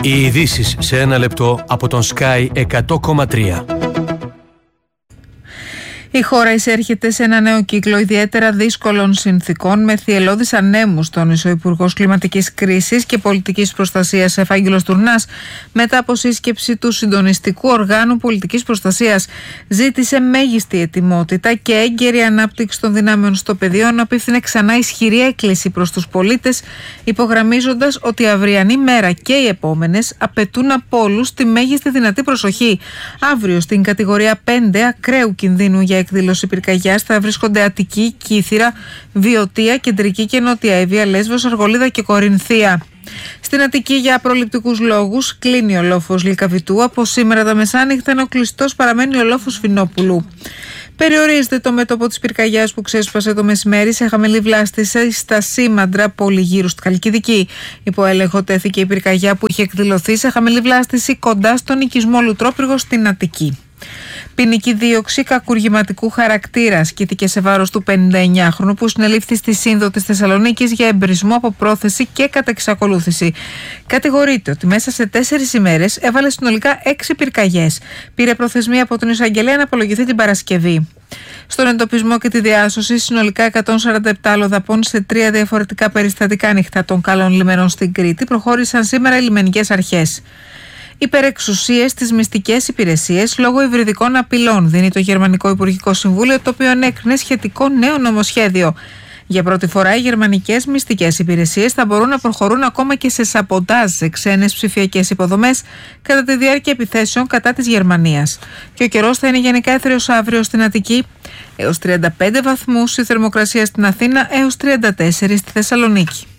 Οι ειδήσεις σε ένα λεπτό από τον Sky 100,3. Η χώρα εισέρχεται σε ένα νέο κύκλο ιδιαίτερα δύσκολων συνθηκών με θυελλώδεις ανέμους, τόνισε ο Υπουργός Κλιματικής Κρίσης και Πολιτικής Προστασίας Ευάγγελος Τουρνάς. Μετά από σύσκεψη του Συντονιστικού Οργάνου Πολιτικής Προστασίας, ζήτησε μέγιστη ετοιμότητα και έγκαιρη ανάπτυξη των δυνάμεων στο πεδίο, να απίφθινε ξανά ισχυρή έκκληση προς τους πολίτες, υπογραμμίζοντας ότι η αυριανή μέρα και οι επόμενες απαιτούν από όλους τη μέγιστη δυνατή προσοχή. Αύριο, στην κατηγορία 5 ακραίου κινδύνου για εκδήλωση πυρκαγιάς, θα βρίσκονται Αττική, Κύθυρα, Βιωτία, Κεντρική και Νότια Εύβοια, Λέσβος, Αργολίδα και Κορινθία. Στην Αττική, για προληπτικούς λόγους, κλείνει ο λόφος Λυκαβητού. Από σήμερα τα μεσάνυχτα, ενώ κλειστός παραμένει ο λόφος Φινόπουλου. Περιορίζεται το μέτωπο της πυρκαγιάς που ξέσπασε το μεσημέρι σε χαμηλή βλάστηση στα Σήμαντρα, πόλη γύρω στη Χαλκιδική. Υπό έλεγχο τέθηκε η πυρκαγιά που είχε εκδηλωθεί σε χαμηλή βλάστηση κοντά στον οικισμό Λουτρόπυργο στην Αττική. Ποινική δίωξη κακουργηματικού χαρακτήρα ασκήθηκε σε βάρος του 59χρονου που συνελήφθη στη Σύνδο της Θεσσαλονίκης για εμπρισμό από πρόθεση και κατά εξακολούθηση. Κατηγορείται ότι μέσα σε 4 ημέρες έβαλε συνολικά 6 πυρκαγιές. Πήρε προθεσμία από τον εισαγγελέα να απολογηθεί την Παρασκευή. Στον εντοπισμό και τη διάσωση συνολικά 147 αλλοδαπών σε 3 διαφορετικά περιστατικά ανοιχτά των καλών λιμένων στην Κρήτη προχώρησαν σήμερα οι λιμενικές αρχές. Υπερεξουσίες στις μυστικές υπηρεσίες λόγω υβριδικών απειλών, δίνει το Γερμανικό Υπουργικό Συμβούλιο, το οποίο ενέκρινε σχετικό νέο νομοσχέδιο. Για πρώτη φορά, οι γερμανικές μυστικές υπηρεσίες θα μπορούν να προχωρούν ακόμα και σε σαμποτάζ σε ξένες ψηφιακές υποδομές κατά τη διάρκεια επιθέσεων κατά της Γερμανίας. Και ο καιρός θα είναι γενικά έθριος αύριο στην Αττική, έως 35 βαθμούς η θερμοκρασία στην Αθήνα, έως 34 στη Θεσσαλονίκη.